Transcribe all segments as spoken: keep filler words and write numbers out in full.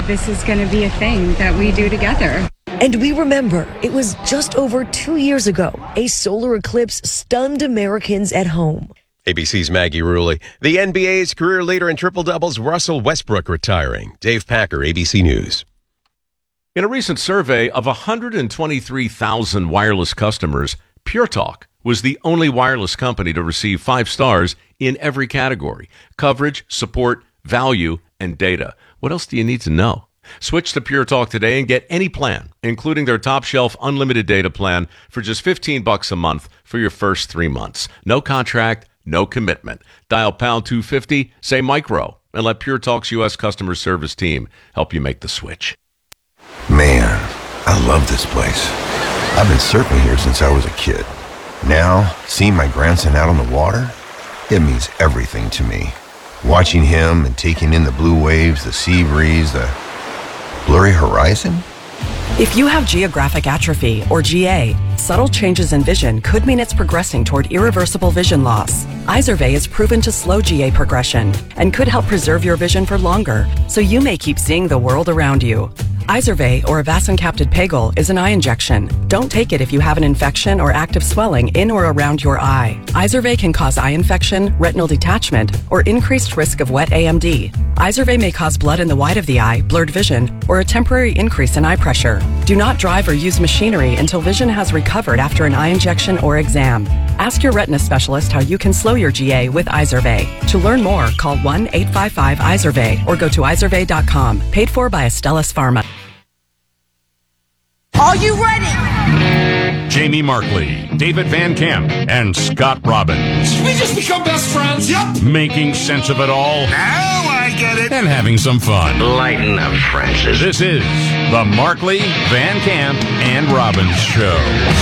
that this is going to be a thing that we do together. And we remember, it was just over two years ago, a solar eclipse stunned Americans at home. A B C's Maggie Rulli. The N B A's career leader in triple-doubles, Russell Westbrook, retiring. Dave Packer, A B C News. In a recent survey of one hundred twenty-three thousand wireless customers, Pure Talk was the only wireless company to receive five stars in every category: coverage, support, value, and data. What else do you need to know? Switch to Pure Talk today and get any plan, including their top shelf unlimited data plan, for just fifteen bucks a month for your first three months. No contract, no commitment. Dial pound two fifty, say micro, and let Pure Talk's U S customer service team help you make the switch. Man, I love this place. I've been surfing here since I was a kid. Now, seeing my grandson out on the water, it means everything to me. Watching him and taking in the blue waves, the sea breeze, the blurry horizon. If you have geographic atrophy, or G A, subtle changes in vision could mean it's progressing toward irreversible vision loss. Izervay is proven to slow G A progression and could help preserve your vision for longer, so you may keep seeing the world around you. Izervay, or avacincaptad pegol, is an eye injection. Don't take it if you have an infection or active swelling in or around your eye. Izervay can cause eye infection, retinal detachment, or increased risk of wet A M D. Izervay may cause blood in the white of the eye, blurred vision, or a temporary increase in eye pressure. Do not drive or use machinery until vision has recovered after an eye injection or exam. Ask your retina specialist how you can slow your G A with Izervay. To learn more, call one eight five five Izervay or go to izervay dot com. Paid for by Astellas Pharma. Are you ready? Jamie Markley, David Van Camp, and Scott Robbins. Did we just become best friends? Yep. Making sense of it all. Now I get it. And having some fun. Lighten up, Francis. This is the Markley, Van Camp, and Robbins Show.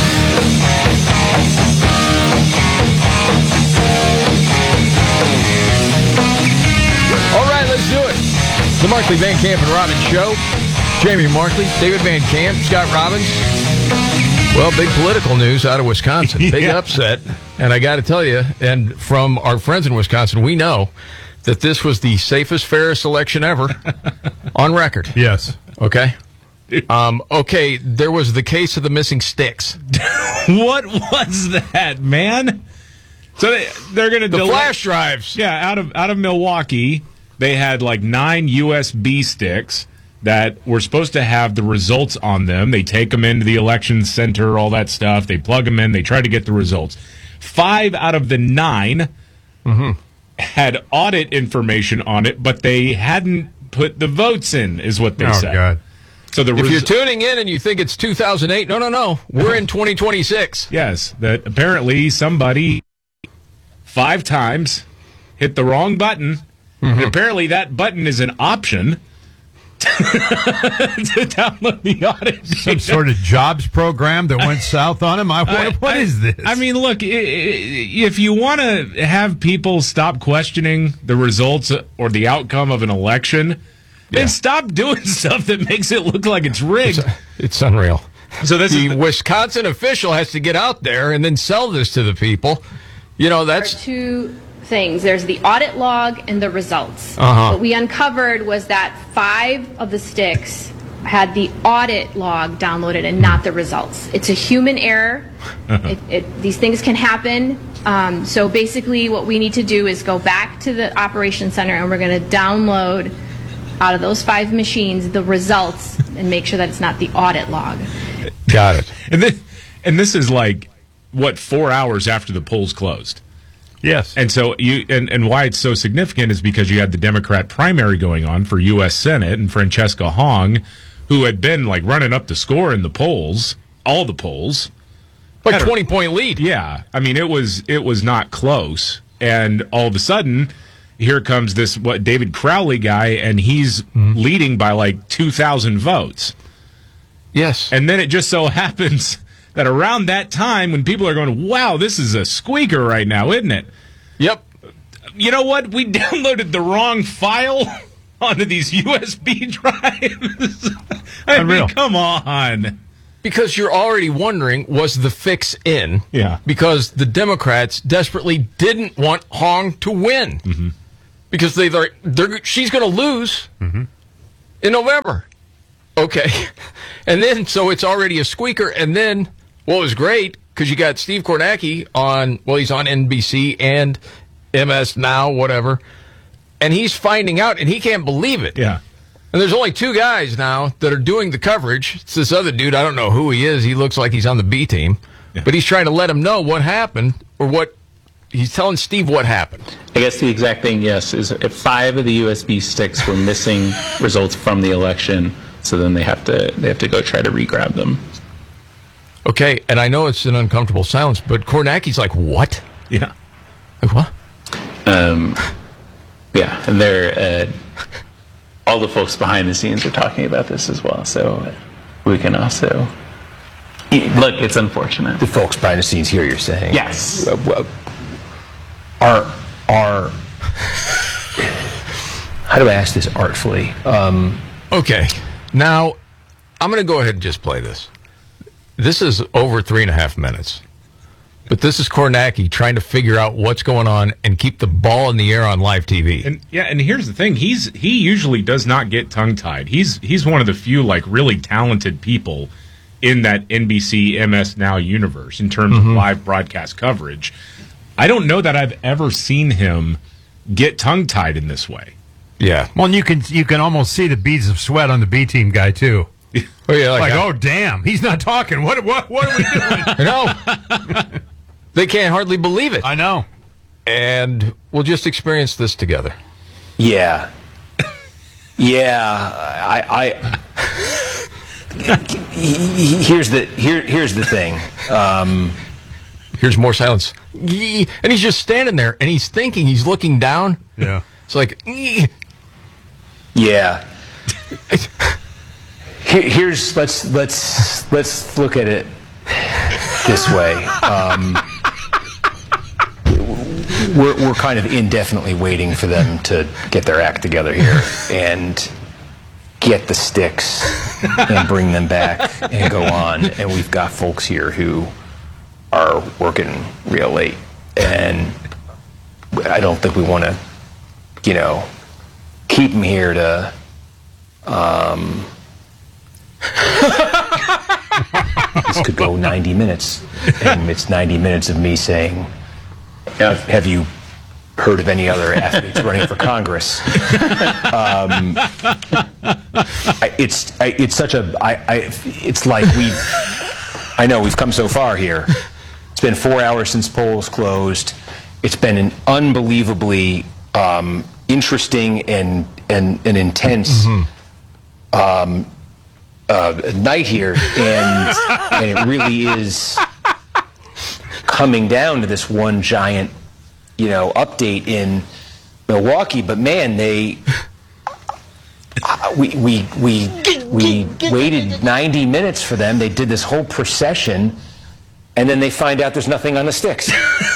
All right, let's do it. The Markley, Van Camp, and Robbins Show. Jamie Markley, David Van Camp, Scott Robbins. Well, big political news out of Wisconsin. Big yeah. upset. And I got to tell you, and from our friends in Wisconsin, we know that this was the safest, fairest election ever on record. Yes. Okay? Um, okay, there was the case of the missing sticks. What was that, man? So they, they're going to the delay. flash drives. Yeah, out of out of Milwaukee, they had like nine U S B sticks that were supposed to have the results on them. They take them into the election center, all that stuff. They plug them in. They try to get the results. Five out of the nine mm-hmm. had audit information on it, but they hadn't put the votes in, is what they oh, said. God. So the if res- you're tuning in and you think it's two thousand eight, no, no, no. We're in twenty twenty-six. Yes, that apparently somebody five times hit the wrong button, mm-hmm. and apparently that button is an option to download the audit. Some sort of jobs program that went south on him. I, what, I, what I, is this? I mean, look, if you want to have people stop questioning the results or the outcome of an election, yeah. then stop doing stuff that makes it look like it's rigged. It's, it's unreal. So this the is the- Wisconsin official has to get out there and then sell this to the people. You know, that's... two things. There's the audit log and the results. Uh-huh. What we uncovered was that five of the sticks had the audit log downloaded and not the results. It's a human error. it, it, these things can happen. Um, so basically what we need to do is go back to the operations center and we're going to download out of those five machines the results and make sure that it's not the audit log. Got it. And this, and this is like, what, four hours after the polls closed. Yes. And so you and, and why it's so significant is because you had the Democrat primary going on for U S Senate, and Francesca Hong, who had been like running up the score in the polls, all the polls. Like twenty point lead. Yeah. I mean, it was it was not close. And all of a sudden, here comes this what David Crowley guy, and he's mm-hmm. leading by like two thousand votes. Yes. And then it just so happens that around that time, when people are going, wow, this is a squeaker right now, isn't it? Yep. You know what? We downloaded the wrong file onto these U S B drives. I Unreal. mean, come on. Because you're already wondering, was the fix in? Yeah. Because the Democrats desperately didn't want Hong to win. Mm-hmm. Because they, they're, they're, she's going to lose. Mm-hmm. in November. Okay. And then, so it's already a squeaker. And then, what was great, because you got Steve Kornacki on, well, he's on N B C and M S Now, whatever. And he's finding out, and he can't believe it. Yeah. And there's only two guys now that are doing the coverage. It's this other dude. I don't know who he is. He looks like he's on the B team. Yeah. But he's trying to let him know what happened, or what he's telling Steve what happened. I guess the exact thing, yes, is if five of the U S B sticks were missing results from the election, so then they have to they have to go try to re-grab them. Okay, and I know it's an uncomfortable silence, but Kornacki's like, what? Yeah. Like, what? Um, yeah, and they're, uh, all the folks behind the scenes are talking about this as well, so we can also... Look, it's unfortunate. The folks behind the scenes here, you're saying? Yes. Uh, well, are, are... How do I ask this artfully? Um, okay, now, I'm going to go ahead and just play this. This is over three and a half minutes. But this is Kornacki trying to figure out what's going on and keep the ball in the air on live T V. And yeah, and here's the thing: he's he usually does not get tongue tied. He's he's one of the few like really talented people in that N B C M S Now universe in terms mm-hmm. of live broadcast coverage. I don't know that I've ever seen him get tongue tied in this way. Yeah. Well, and you can you can almost see the beads of sweat on the B team guy too. Oh yeah, like, like oh damn, he's not talking. What what what are we doing? I know. They can't hardly believe it. I know. And we'll just experience this together. Yeah. Yeah. I. I here's the here. Here's the thing. Um, here's more silence. And he's just standing there, and he's thinking. He's looking down. Yeah. It's like. Yeah. Here's let's let's let's look at it this way. Um, we're we're kind of indefinitely waiting for them to get their act together here and get the sticks and bring them back and go on. And we've got folks here who are working real late, and I don't think we want to, you know, keep them here to. Um, This could go ninety minutes, and it's ninety minutes of me saying, have you heard of any other athletes running for Congress? Um, I, it's I, it's such a I, I it's like we've I know we've come so far here. It's been four hours since polls closed. It's been an unbelievably um, interesting and and, and intense mm-hmm. um, uh, night here, and and it really is coming down to this one giant, you know, update in Milwaukee. But man, they uh, we we we we waited ninety minutes for them. They did this whole procession, and then they find out there's nothing on the sticks.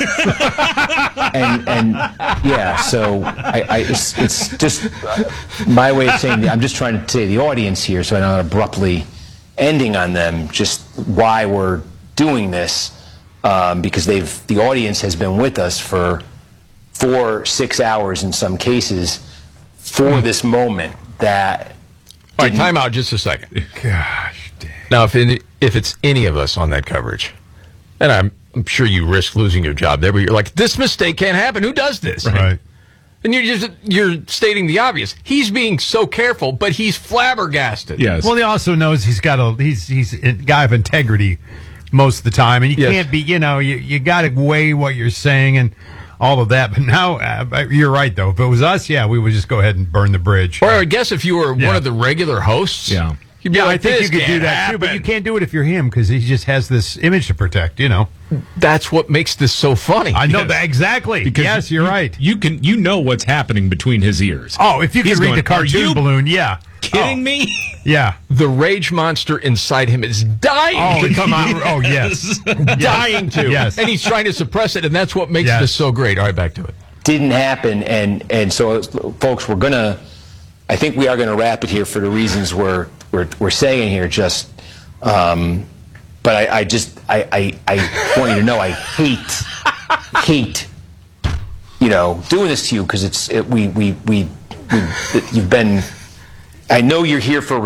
and and yeah, so I, I it's, it's just my way of saying. I'm just trying to say the audience here, so I'm not abruptly ending on them. Just why we're doing this. Um, because they've the audience has been with us for four, six hours in some cases for this moment. That all right, time out just a second. Gosh, dang. Now, if it, if it's any of us on that coverage, and I'm I'm sure you risk losing your job there, but you're like, this mistake can't happen. Who does this? Right. And you're just you're stating the obvious. He's being so careful, but he's flabbergasted. Yes. Well, he also knows he's got a he's he's a guy of integrity most of the time, and you yes. can't be, you know, you, you got to weigh what you're saying and all of that. But now, uh, you're right, though. If it was us, yeah, we would just go ahead and burn the bridge. Or I guess if you were yeah. one of the regular hosts, yeah, you'd be yeah, like, I think this you could do that happen. too. But you can't do it if you're him, because he just has this image to protect. You know, that's what makes this so funny. I know yes. that exactly. Because yes, you're you, right. You can you know what's happening between his ears. Oh, if you can He's read going, the cartoon you balloon, yeah. Kidding oh. me? Yeah. The rage monster inside him is dying oh, to come out. Oh, yes. dying to. Yes. And he's trying to suppress it, and that's what makes yes. this so great. All right, back to it. Didn't happen, and and so folks, we're gonna. I think we are gonna wrap it here for the reasons we're we're we're saying here. Just, um, but I, I just I, I I want you to know I hate hate. You know, doing this to you because it's it, we we we we you've been I know you're here for